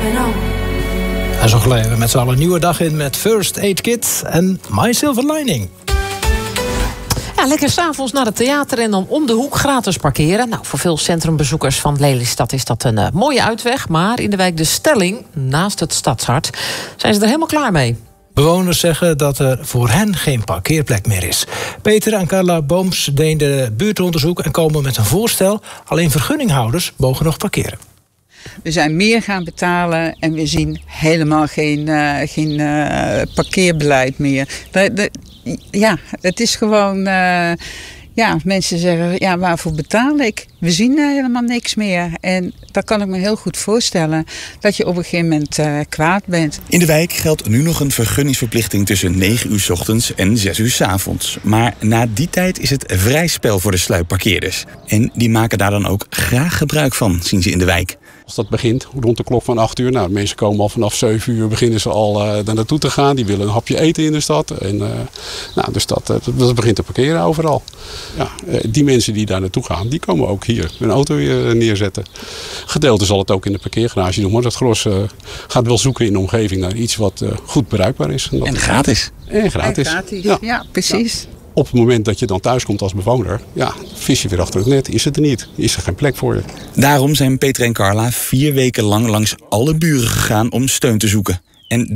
En zo glijden we met z'n allen een nieuwe dag in met First Aid Kit en My Silver Lining. Ja, lekker 's avonds naar het theater en dan om de hoek gratis parkeren. Nou, voor veel centrumbezoekers van Lelystad is dat een mooie uitweg. Maar in de wijk De Stelling, naast het Stadshart, zijn ze er helemaal klaar mee. Bewoners zeggen dat er voor hen geen parkeerplek meer is. Peter en Carla Booms deden buurtonderzoek en komen met een voorstel. Alleen vergunninghouders mogen nog parkeren. We zijn meer gaan betalen en we zien helemaal geen parkeerbeleid meer. Ja, het is gewoon... mensen zeggen, ja, waarvoor betaal ik? We zien helemaal niks meer. En dan kan ik me heel goed voorstellen dat je op een gegeven moment kwaad bent. In de wijk geldt nu nog een vergunningsverplichting tussen 9 uur 's ochtends en 6 uur 's avonds. Maar na die tijd is het vrij spel voor de sluipparkeerders. En die maken daar dan ook graag gebruik van, zien ze in de wijk. Als dat begint rond de klok van 8 uur. Nou, mensen komen al vanaf 7 uur beginnen ze al daar naartoe te gaan. Die willen een hapje eten in de stad. En, dus dat begint te parkeren overal. Ja, die mensen die daar naartoe gaan, die komen ook hier hun auto weer neerzetten. Gedeelte zal het ook in de parkeergarage doen. Maar dat gros gaat wel zoeken in de omgeving naar iets wat goed bereikbaar is. En gratis. En gratis. Ja, precies. Ja. Op het moment dat je dan thuis komt als bewoner, ja, vis je weer achter het net. Is het er niet? Is er geen plek voor je? Daarom zijn Peter en Carla 4 weken lang langs alle buren gegaan om steun te zoeken. En